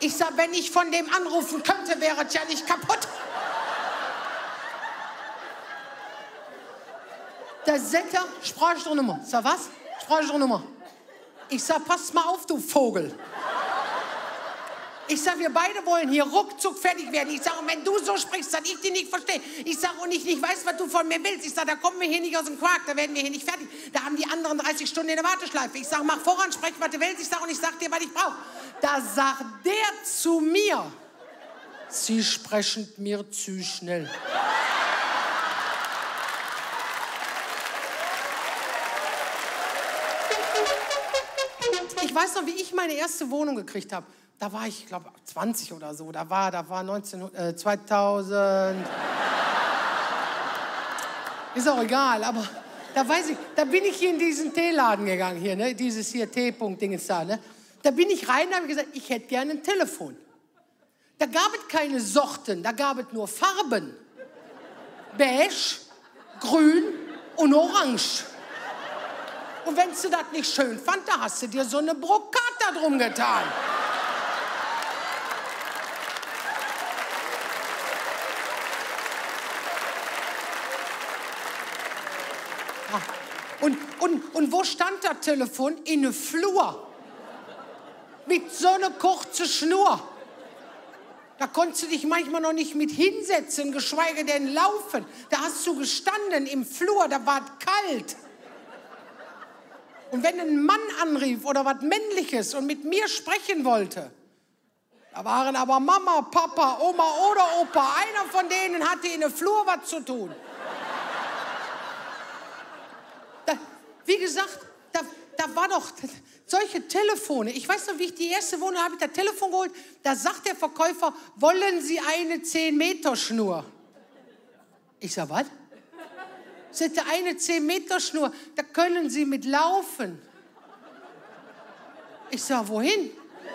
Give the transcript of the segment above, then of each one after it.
Ich sag, wenn ich von dem anrufen könnte, wäre es ja nicht kaputt. Der Setter, Sprachnummer. Ich sag, was? Sprachnummer. Ich sag, pass mal auf, du Vogel. Ich sag, wir beide wollen hier ruckzuck fertig werden. Ich sag, und wenn du so sprichst, dass ich dich nicht verstehe. Ich sag, und ich nicht weiß, was du von mir willst. Ich sag, da kommen wir hier nicht aus dem Quark, da werden wir hier nicht fertig. Da haben die anderen 30 Stunden in der Warteschleife. Ich sag, mach voran, sprech, was du willst. Ich sag, und ich sag dir, was ich brauche. Da sagt der zu mir, Sie sprechen mir zu schnell. Ich weiß noch, wie ich meine erste Wohnung gekriegt habe. Da war ich glaube 20 oder so. Da war 2000. Ist auch egal, aber da weiß ich, da bin ich hier in diesen Teeladen gegangen, hier, ne? Dieses hier T-Punkt-Ding ist da, ne? Da bin ich rein und habe gesagt, ich hätte gerne ein Telefon. Da gab es keine Sorten, da gab es nur Farben. Beige, grün und orange. Und wenn du das nicht schön fand, da hast du dir so eine Brokata drum getan. Ja. Und wo stand das Telefon? In der Flur. Mit so einer kurzen Schnur. Da konntest du dich manchmal noch nicht mit hinsetzen, geschweige denn laufen. Da hast du gestanden im Flur, da war es kalt. Und wenn ein Mann anrief oder was Männliches und mit mir sprechen wollte, da waren aber Mama, Papa, Oma oder Opa. Einer von denen hatte in der Flur was zu tun. Wie gesagt, da war doch solche Telefone. Ich weiß noch, wie ich die erste Wohnung habe, ich das Telefon geholt. Da sagt der Verkäufer, wollen Sie eine 10-Meter-Schnur? Ich sag, was? Sagt er, eine 10-Meter-Schnur, da können Sie mit laufen. Ich sag, wohin?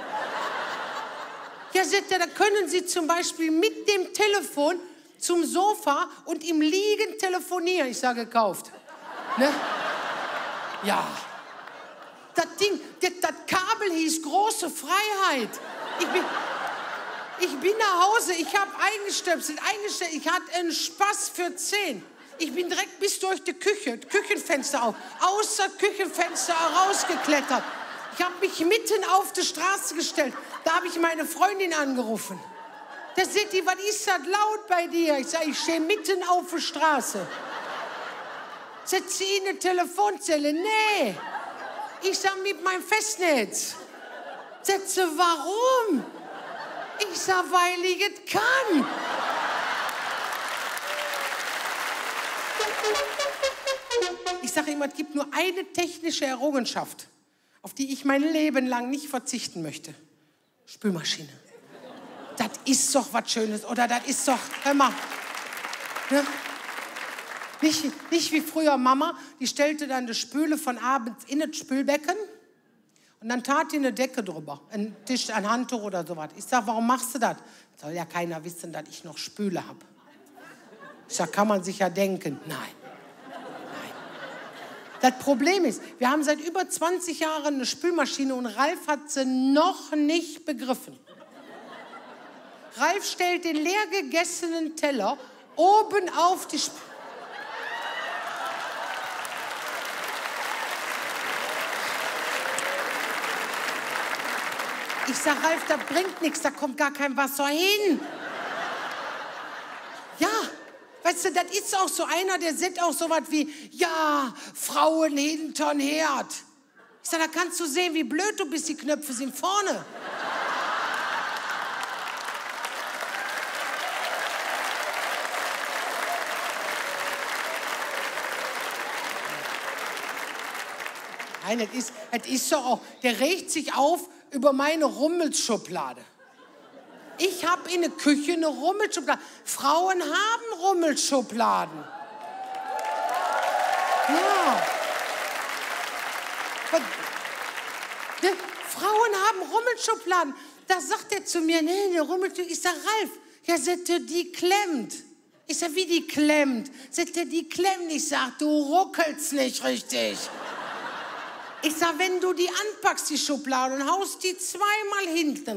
Ja, sagt er, da können Sie zum Beispiel mit dem Telefon zum Sofa und im Liegen telefonieren. Ich sage, gekauft. Ne? Ja. Das Ding, das Kabel hieß große Freiheit. Ich bin nach Hause, ich habe eingestöpselt, ich hatte einen Spaß für 10. Ich bin direkt bis durch die Küche, Küchenfenster auf, außer Küchenfenster rausgeklettert. Ich habe mich mitten auf die Straße gestellt. Da habe ich meine Freundin angerufen. Da sagt die, was ist das laut bei dir? Ich sage, ich stehe mitten auf der Straße. Setzt sie in eine Telefonzelle? Nee. Ich sag, mit meinem Festnetz. Sätze, warum? Ich sag, weil ich es kann. Ich sage immer, es gibt nur eine technische Errungenschaft, auf die ich mein Leben lang nicht verzichten möchte. Spülmaschine. Das ist doch was Schönes, oder das ist doch, hör mal. Ne? Nicht wie früher Mama, die stellte dann die Spüle von abends in das Spülbecken und dann tat die eine Decke drüber, ein Tisch, ein Handtuch oder sowas. Ich sag, warum machst du das? Soll ja keiner wissen, dass ich noch Spüle habe. Ich sag, kann man sich ja denken. Nein. Das Problem ist, wir haben seit über 20 Jahren eine Spülmaschine und Ralf hat sie noch nicht begriffen. Ralf stellt den leer gegessenen Teller oben auf die Spülmaschine. Ich sag, Ralf, das bringt nichts, da kommt gar kein Wasser hin. Ja, weißt du, das ist auch so einer, der sagt auch so was wie, ja, Frauen hintern Herd. Ich sag, da kannst du sehen, wie blöd du bist, die Knöpfe sind vorne. Nein, das ist doch auch, der regt sich auf über meine Rummelschublade. Ich habe in der Küche eine Rummelschublade. Frauen haben Rummelschubladen. Ja. Ne? Frauen haben Rummelschubladen. Da sagt er zu mir, nee, eine Rummelschublade. Ich sag, Ralf, ja, sagt er, die klemmt. Ich sag, wie die klemmt? Sagt er, die klemmt. Ich sag, du ruckelst nicht richtig. Ich sag, wenn du die anpackst, die Schublade, und haust die zweimal hinten